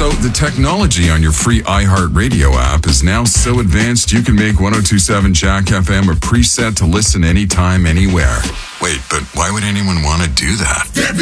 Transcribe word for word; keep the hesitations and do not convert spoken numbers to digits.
Also, the technology on your free iHeartRadio app is now so advanced you can make ten twenty-seven Jack F M a preset to listen anytime, anywhere. Wait, but why would anyone want to do that?